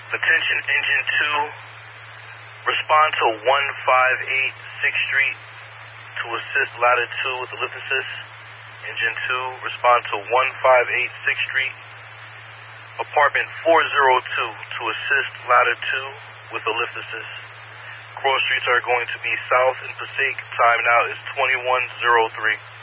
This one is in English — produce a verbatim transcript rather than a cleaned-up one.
Attention, engine two. Respond to one five eight sixth Street to assist ladder two with the lift assist. Engine two, respond to one five eight sixth Street. Apartment four oh two to assist ladder two with the lift assist. Cross streets are going to be south and Passaic. Time now is twenty-one oh three.